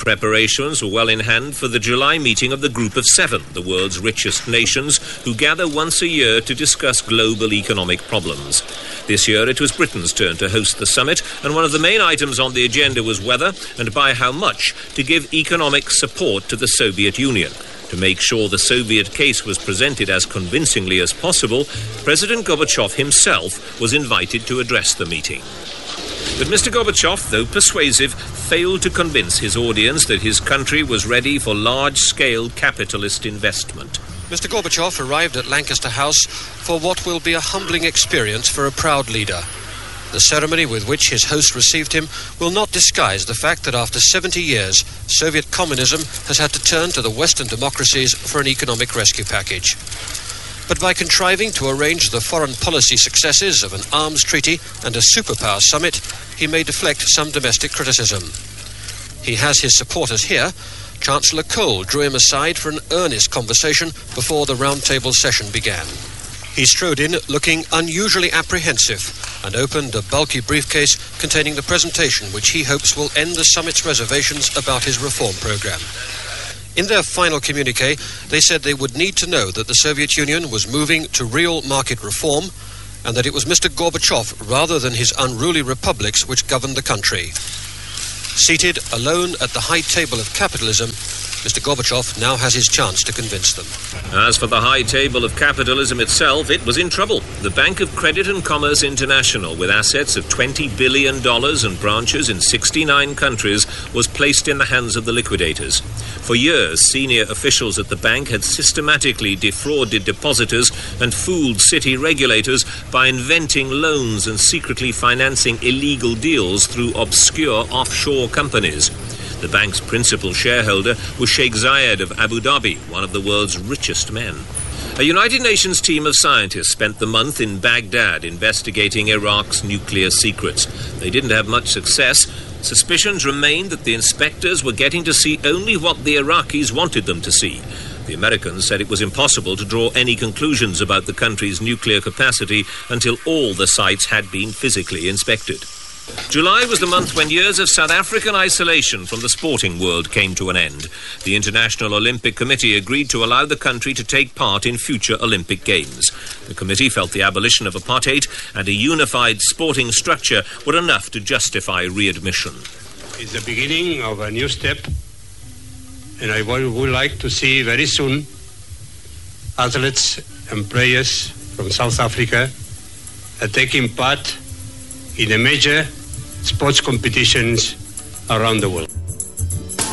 Preparations were well in hand for the July meeting of the Group of Seven, the world's richest nations, who gather once a year to discuss global economic problems. This year it was Britain's turn to host the summit, and one of the main items on the agenda was whether, and by how much, to give economic support to the Soviet Union. To make sure the Soviet case was presented as convincingly as possible, President Gorbachev himself was invited to address the meeting. But Mr. Gorbachev, though persuasive, failed to convince his audience that his country was ready for large-scale capitalist investment. Mr. Gorbachev arrived at Lancaster House for what will be a humbling experience for a proud leader. The ceremony with which his host received him will not disguise the fact that after 70 years, Soviet communism has had to turn to the Western democracies for an economic rescue package. But by contriving to arrange the foreign policy successes of an arms treaty and a superpower summit, he may deflect some domestic criticism. He has his supporters here. Chancellor Kohl drew him aside for an earnest conversation before the roundtable session began. He strode in looking unusually apprehensive and opened a bulky briefcase containing the presentation which he hopes will end the summit's reservations about his reform program. In their final communiqué, they said they would need to know that the Soviet Union was moving to real market reform and that it was Mr. Gorbachev rather than his unruly republics which governed the country. Seated alone at the high table of capitalism, Mr. Gorbachev now has his chance to convince them. As for the high table of capitalism itself, it was in trouble. The Bank of Credit and Commerce International, with assets of $20 billion and branches in 69 countries, was placed in the hands of the liquidators. For years, senior officials at the bank had systematically defrauded depositors and fooled city regulators by inventing loans and secretly financing illegal deals through obscure offshore companies. The bank's principal shareholder was Sheikh Zayed of Abu Dhabi, one of the world's richest men. A United Nations team of scientists spent the month in Baghdad investigating Iraq's nuclear secrets. They didn't have much success. Suspicions remained that the inspectors were getting to see only what the Iraqis wanted them to see. The Americans said it was impossible to draw any conclusions about the country's nuclear capacity until all the sites had been physically inspected. July was the month when years of South African isolation from the sporting world came to an end. The International Olympic Committee agreed to allow the country to take part in future Olympic Games. The committee felt the abolition of apartheid and a unified sporting structure were enough to justify readmission. It's the beginning of a new step, and I would like to see very soon athletes and players from South Africa taking part in the major sports competitions around the world.